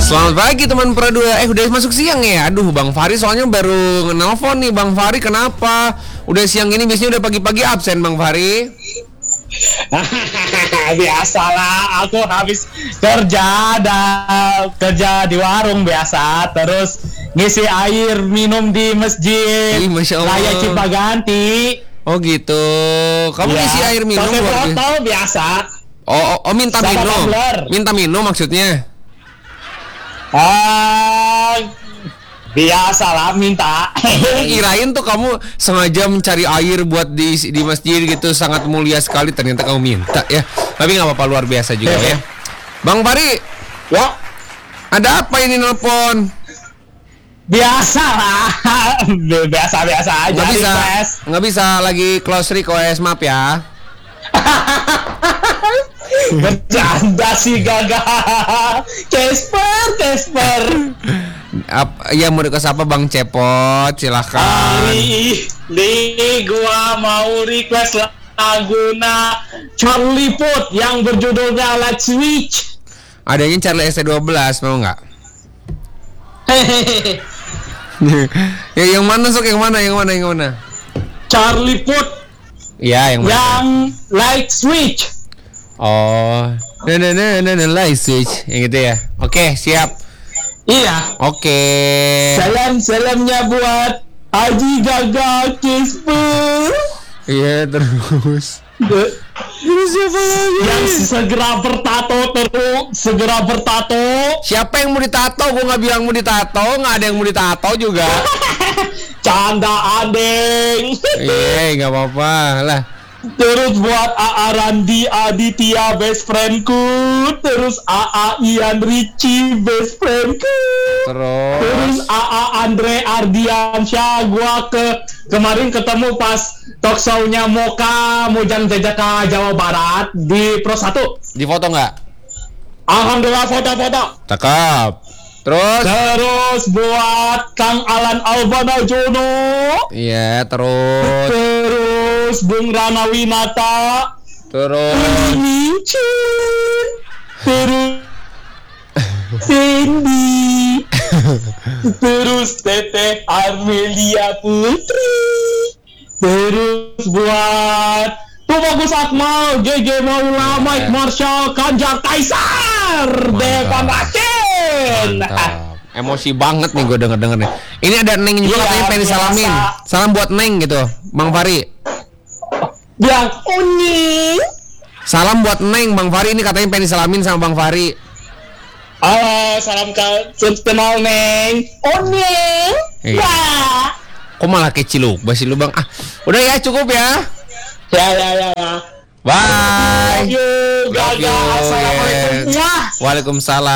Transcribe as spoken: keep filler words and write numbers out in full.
Selamat pagi teman Pradua. Eh udah masuk siang ya? Aduh Bang Fahri soalnya baru nelfon nih. Bang Fahri kenapa? Udah siang ini biasanya udah pagi-pagi absen Bang Fahri. Biasalah, aku habis kerja dan kerja di warung biasa, terus ngisi air minum di masjid Ih, Masya Allah. Raya Cipaganti. Oh gitu. Kamu Ya, ngisi air minum pakai buat- botol biasa. Oh, oh, oh minta Sama minum. tumbler. Minta minum maksudnya. Ah, biasalah minta. Kirain tuh kamu sengaja mencari air buat di di masjid gitu, sangat mulia sekali, ternyata kamu minta ya. Tapi nggak apa-apa, luar biasa juga ya. Bang Fahri, Ya, ada apa ini nelpon? biasalah. Biasa-biasa aja. Nggak bisa, request. nggak bisa lagi close request, maaf ya. Bercanda sih gagah. Casper, Casper. Ap, ya mau request apa Bang Cepot? Silahkan. Li, li, gua mau request laguna Charlie Puth yang berjudulnya Let's Switch. Adanya Charlie S T dua belas, mau nggak? Hehehe. Ya yang mana sok, yang mana, yang mana, yang mana? Charlie Puth Ya yang mana? yang Let's Switch. Oh, nah nah nah nah nah light switch, yang gitu ya. Oke, siap. Iya. Oke. Salam-salamnya buat Haji Gaga Casper. Iya terus. Terus siapa lagi? Yang segera bertato terus, segera bertato. Siapa yang mau ditato? Gue nggak bilang mau ditato, nggak ada yang mau ditato juga. Canda adeng. Iya, nggak apa-apa lah. Terus buat A A Randi Aditya best friendku. Terus A A Ian Richie best friendku. Terus Terus. A A Andre Ardiansyah. Gua ke kemarin ketemu pas talk show-nya Moka Mojang Jajaka Jawa Barat di Pro satu. Di foto nggak? Alhamdulillah foto-foto. Cakep. Terus. Terus buat Kang Alan Albana Jono. Iya, terus. Terus Bung Rana Winata. Terus. Micin. Terus Cindy. Terus Teteh Armelia Putri. Terus buat tuh bagus Akmal, G G Maula, Mike Marshall, Kanjar Kaisar, Devan Raken. Mantap. Emosi banget nih gue denger-denger nih. Ini ada Neng juga Iya, katanya pengen biasa. disalamin. Salam buat Neng gitu, Bang Fahri. Bilang Uni. Salam buat Neng, Bang Fahri ini katanya pengen disalamin sama Bang Fahri. Halo, salam kenal Neng. Uni. Iya. Ya. Kok malah kecil lu, basi lu Bang. Ah, udah ya cukup ya. Ya ya ya. ya. Bye. Love you, Love Gaga. you, Assalamualaikum. yeah. Wah. Waalaikumsalam.